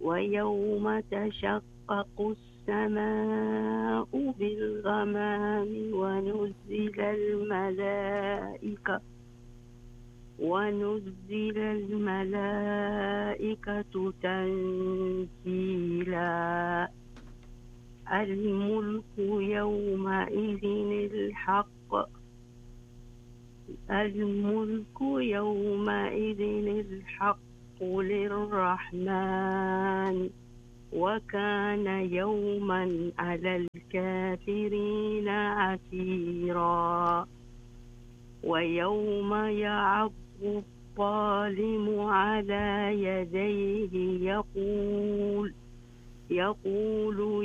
ويوم تشقق السماء بالغمام ونزل الملائكة تنزيلا. الملك يومئذ الحق للرحمن، وكان يوما على الكافرين عسيرا. ويوم يعض الظالم على يديه يقول